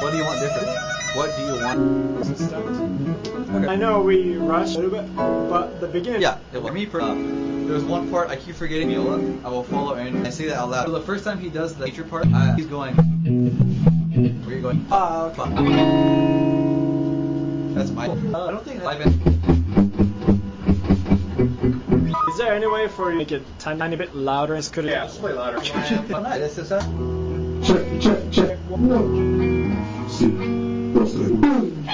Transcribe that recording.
What do you want different? What do you want? Okay. I know we rushed a little bit, but the beginning. Yeah, for me, there's one part I keep forgetting. Viola, I will follow and I say that out loud. So the first time he does the nature part, he's going. Where are you going? Fuck. That's my. I don't think I've been. Is there any way for you to make it a tiny bit louder and could it? Yeah, let's play louder. This is Check. 1, 2, 3.